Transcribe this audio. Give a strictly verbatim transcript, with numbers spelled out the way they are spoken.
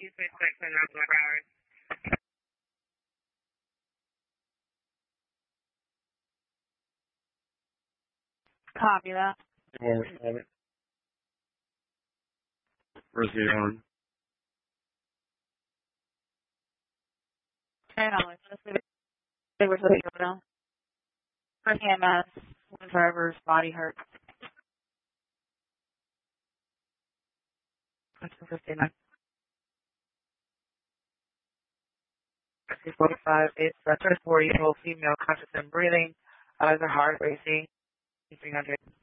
you six six and that's my hours. Copy that. One responding. Where's the arm? Hang on, let's leave it. They were supposed to go down. First E M S, one driver's body hurts. That's the fifty-nine. six forty-five, it's a forty-year-old female conscious and breathing. Eyes are heart racing. three hundred.